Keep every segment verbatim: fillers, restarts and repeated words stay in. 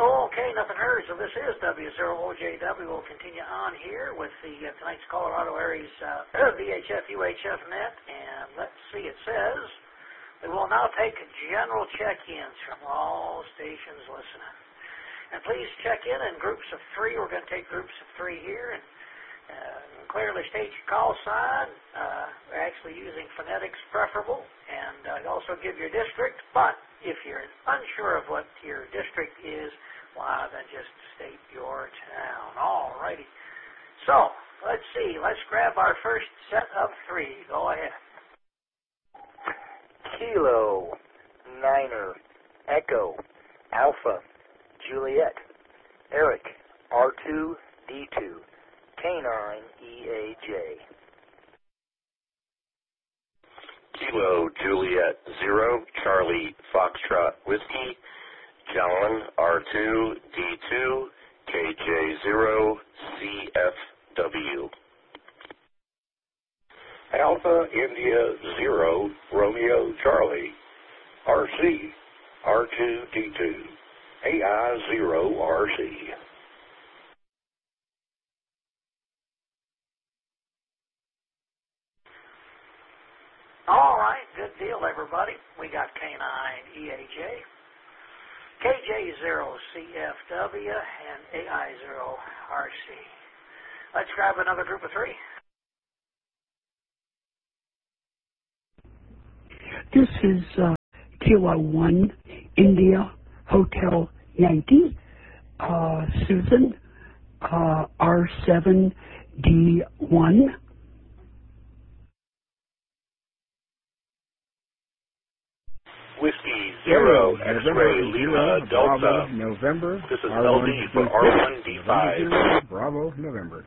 Okay, nothing heard. So this is W zero O J W. We'll continue on here with the uh, tonight's Colorado Aries uh, V H F U H F net. And let's see, it says we will now take general check-ins from all stations listening. And please check in in groups of three. We're going to take groups of three here. And uh, clearly state your call sign. Uh, we're actually using phonetics preferable. And uh, also give your district. But if you're unsure of what your district is, why, then just state your town. All righty. So, let's see. Let's grab our first set of three. Go ahead. Kilo, Niner, Echo, Alpha, Juliet, Eric, R two, D two, Canine, E A J. Kilo, Juliet, Zero, Charlie, Foxtrot, Whiskey, John, R two, D two, K J zero, C F W. Alpha, India, Zero, Romeo, Charlie, R C, R two, D two, A I zero, R C. All right, good deal, everybody. We got Canine, E A J, K J zero, C F W, and A I zero, R C. Let's grab another group of three. This is uh, Kilo one, India, Hotel Yankee, uh, Susan, uh, R seven, D one. Whiskey, Zero, X-Ray, Lima, Delta. Bravo, November. This is R L one, D for R one D five. Zero, Bravo, November.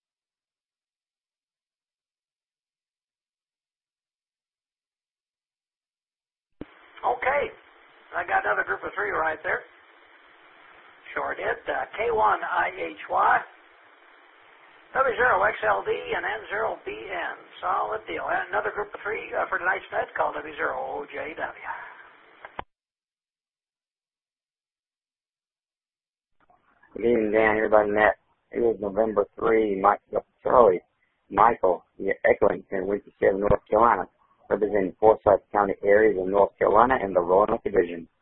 Okay, I got another group of three right there. Sure did. Uh, K one I H Y, W zero X L D, and N zero B N. Solid deal. And another group of three uh, for tonight's net called W zero O J W. Good evening, Dan. Everybody net. It was November third, Mike, Charlie, Michael, echoing here in Winston-Salem, North Carolina, representing Forsyth County areas of North Carolina and the Roanoke Division.